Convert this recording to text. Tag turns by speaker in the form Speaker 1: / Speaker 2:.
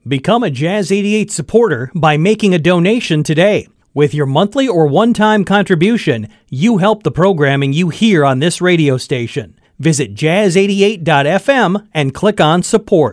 Speaker 1: Become a Jazz 88 supporter by making a donation today. With your monthly or one-time contribution, you help the programming you hear on this radio station. Visit jazz88.fm and click on support.